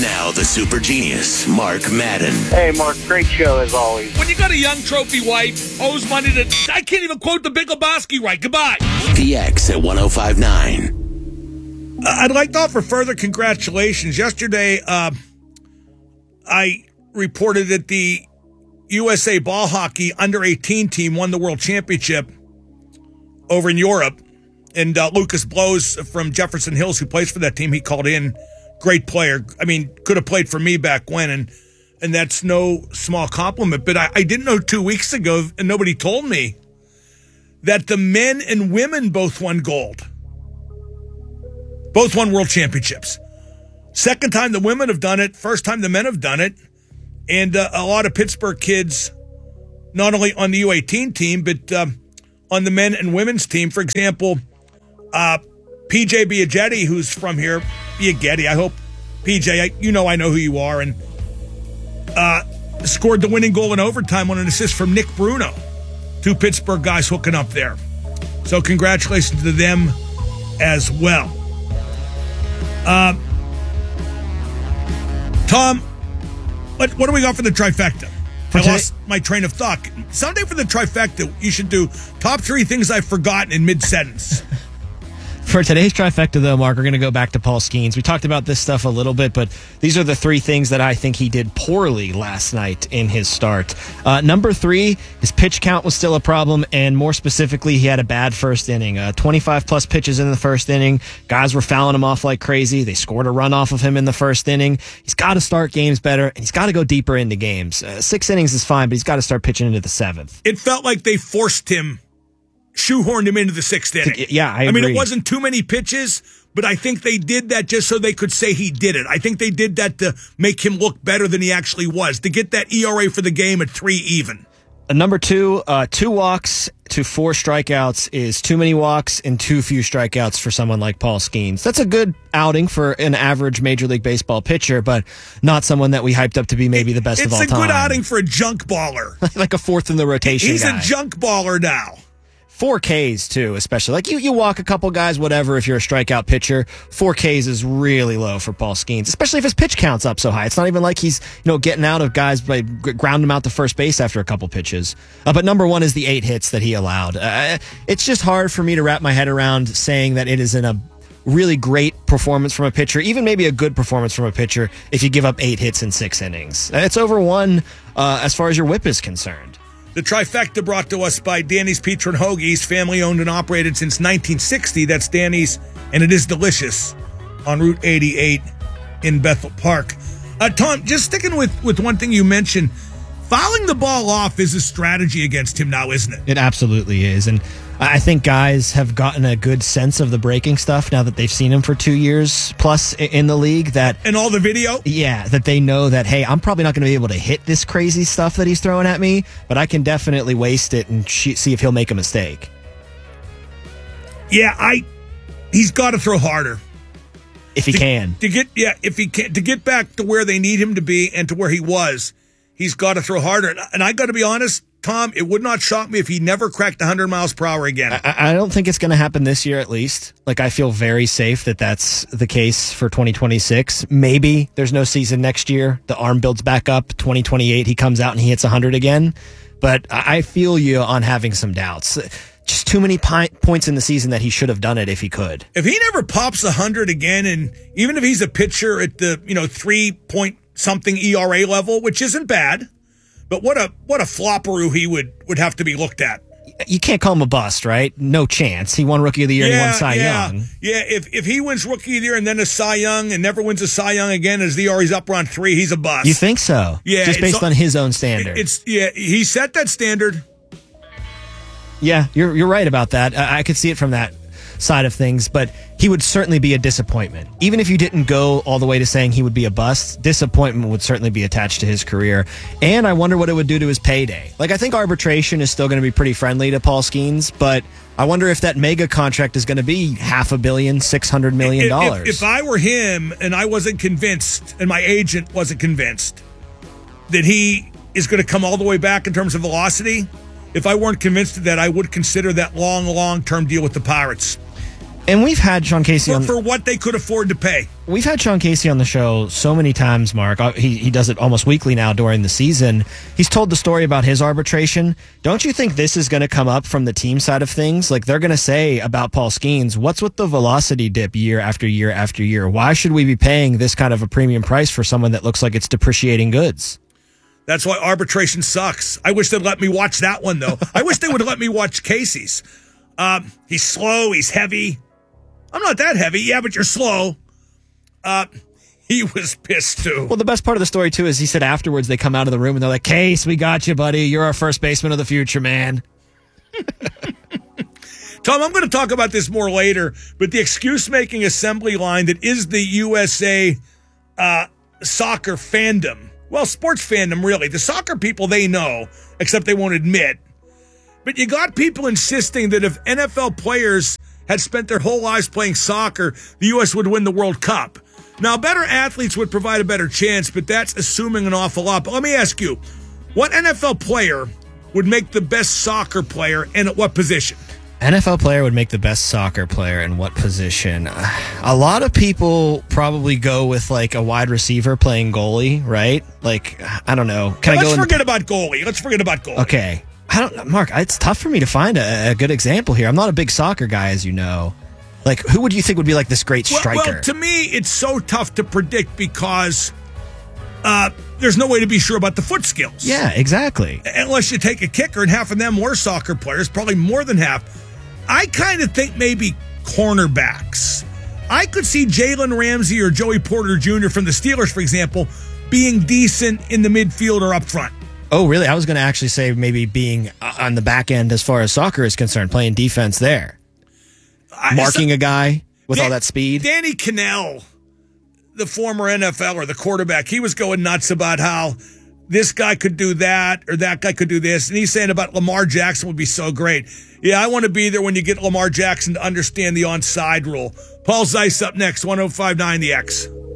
Now the super genius, Mark Madden. Hey, Mark, great show as always. When you got a young trophy wife, owes money to... I can't even quote the Big Lebowski right. Goodbye. PX at 105.9. I'd like to offer further congratulations. Yesterday, I reported that the USA ball hockey under-18 team won the world championship over in Europe. And Lucas Blows from Jefferson Hills, who plays for that team, he called in. Great player. I mean, could have played for me back when, and that's no small compliment. But I didn't know 2 weeks ago, and nobody told me, that the men and women both won gold. Both won world championships. Second time the women have done it. First time the men have done it. And a lot of Pittsburgh kids, not only on the U18 team, but on the men and women's team. For example, PJ Biagetti, who's from here, Biagetti, I hope, PJ, I know who you are, and scored the winning goal in overtime on an assist from Nick Bruno. Two Pittsburgh guys hooking up there. So congratulations to them as well. Tom, what do we got for the trifecta? I lost my train of thought. Someday for the trifecta, you should do top 3 things I've forgotten in mid-sentence. For today's trifecta, though, Mark, we're going to go back to Paul Skeens. We talked about this stuff a little bit, but these are the 3 things that I think he did poorly last night in his start. Number 3, his pitch count was still a problem, and more specifically, he had a bad first inning. 25-plus pitches in the first inning. Guys were fouling him off like crazy. They scored a run off of him in the first inning. He's got to start games better, and he's got to go deeper into games. 6 innings is fine, but he's got to start pitching into the 7th. It felt like they shoehorned him into the 6th inning. Yeah, I agree. mean, it wasn't too many pitches, but I think they did that just so they could say he did it. I think they did that to make him look better than he actually was, to get that ERA for the game at 3 even. Number 2, 2 walks to 4 strikeouts is too many walks and too few strikeouts for someone like Paul Skeens. That's a good outing for an average Major League Baseball pitcher, but not someone that we hyped up to be maybe the best of all time. It's a good outing for a junk baller. Like a 4th in the rotation He's guy. a junk baller now. 4 Ks, too, especially. Like, you walk a couple guys, whatever, if you're a strikeout pitcher. 4 Ks is really low for Paul Skeens, especially if his pitch count's up so high. It's not even like he's, getting out of guys by grounding them out to first base after a couple pitches. But number 1 is the 8 hits that he allowed. It's just hard for me to wrap my head around saying that it is in a really great performance from a pitcher, even maybe a good performance from a pitcher, if you give up 8 hits in 6 innings. It's over 1 as far as your whip is concerned. The trifecta brought to us by Danny's Pizza and Hoagies, family owned and operated since 1960. That's Danny's, and it is delicious on Route 88 in Bethel Park. Tom, just sticking with one thing you mentioned, fouling the ball off is a strategy against him now, isn't it? It absolutely is, and I think guys have gotten a good sense of the breaking stuff now that they've seen him for 2 years plus in the league. And all the video? Yeah, that they know that, hey, I'm probably not going to be able to hit this crazy stuff that he's throwing at me, but I can definitely waste it and see if he'll make a mistake. Yeah, he's got to throw harder. If he can. To get back to where they need him to be and to where he was, he's got to throw harder. And I got to be honest, Tom, it would not shock me if he never cracked 100 miles per hour again. I don't think it's going to happen this year, at least. Like, I feel very safe that that's the case for 2026. Maybe there's no season next year. The arm builds back up. 2028, he comes out and he hits 100 again. But I feel you on having some doubts. Just too many points in the season that he should have done it if he could. If he never pops 100 again, and even if he's a pitcher at the 3-point-something ERA level, which isn't bad, but what a flopperoo he would have to be looked at. You can't call him a bust, right? No chance. He won Rookie of the Year and he won Cy Young. Yeah, if he wins Rookie of the Year and then a Cy Young and never wins a Cy Young again as the ERA's up around 3, he's a bust. You think so? Yeah. Just based on his own standard. He set that standard. Yeah, you're right about that. I could see it from that side of things, but he would certainly be a disappointment. Even if you didn't go all the way to saying he would be a bust, disappointment would certainly be attached to his career. And I wonder what it would do to his payday. Like, I think arbitration is still going to be pretty friendly to Paul Skeens, but I wonder if that mega contract is going to be $500 million, $600 million. If I were him and I wasn't convinced, and my agent wasn't convinced that he is going to come all the way back in terms of velocity, if I weren't convinced of that, I would consider that long-term deal with the Pirates. And we've had Sean Casey for what they could afford to pay. We've had Sean Casey on the show so many times, Mark. He does it almost weekly now during the season. He's told the story about his arbitration. Don't you think this is going to come up from the team side of things? Like, they're going to say about Paul Skeens, what's with the velocity dip year after year after year? Why should we be paying this kind of a premium price for someone that looks like it's depreciating goods? That's why arbitration sucks. I wish they'd let me watch that one, though. I wish they would let me watch Casey's. He's slow. He's heavy. I'm not that heavy. Yeah, but you're slow. He was pissed, too. Well, the best part of the story, too, is he said afterwards they come out of the room and they're like, Case, we got you, buddy. You're our first baseman of the future, man. Tom, I'm going to talk about this more later, but the excuse-making assembly line that is the USA soccer fandom, well, sports fandom, really. The soccer people, they know, except they won't admit. But you got people insisting that if NFL players had spent their whole lives playing soccer, the U.S. would win the World Cup. Now, better athletes would provide a better chance, but that's assuming an awful lot. But let me ask you, what NFL player would make the best soccer player, and at what position? NFL player would make the best soccer player in what position? A lot of people probably go with like a wide receiver playing goalie, right? Like, I don't know. Let's forget about goalie. Okay. Mark, it's tough for me to find a good example here. I'm not a big soccer guy, as you know. Like, who would you think would be like this great striker? Well, to me, it's so tough to predict because there's no way to be sure about the foot skills. Yeah, exactly. Unless you take a kicker, and half of them were soccer players, probably more than half. I kind of think maybe cornerbacks. I could see Jalen Ramsey or Joey Porter Jr. from the Steelers, for example, being decent in the midfield or up front. Oh, really? I was going to actually say maybe being on the back end as far as soccer is concerned, playing defense there. Marking a guy with all that speed. Danny Cannell, the former NFL or the quarterback, he was going nuts about how this guy could do that or that guy could do this. And he's saying about Lamar Jackson would be so great. Yeah, I want to be there when you get Lamar Jackson to understand the onside rule. Paul Zeiss up next, 105.9 The X.